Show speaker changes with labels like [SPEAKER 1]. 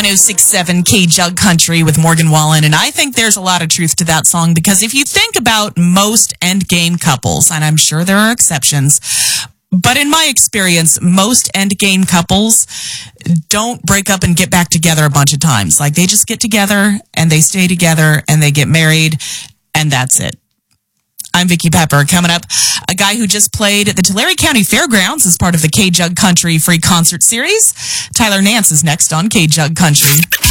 [SPEAKER 1] 1067 K Jug Country with Morgan Wallen. And I think there's a lot of truth to that song because if you think about most endgame couples, and I'm sure there are exceptions, but in my experience, most endgame couples don't break up and get back together a bunch of times. Like they just get together and they stay together and they get married and that's it. I'm Vicki Pepper. Coming up, a guy who just played at the Tulare County Fairgrounds as part of the K Jug Country Free Concert Series. Tyler Nance is next on K Jug Country.